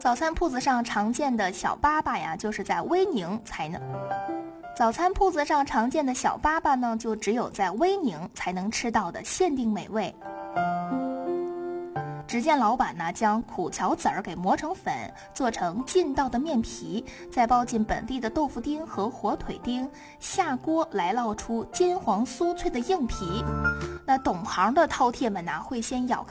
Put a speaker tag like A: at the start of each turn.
A: 早餐铺子上常见的小粑粑呀，就是在威宁才能。早餐铺子上常见的小粑粑呢，就只有在威宁才能吃到的限定美味。只见老板呢，将苦荞籽儿给磨成粉，做成劲道的面皮，再包进本地的豆腐丁和火腿丁，下锅来烙出金黄酥脆的硬皮。那懂行的饕餮们呢，会先咬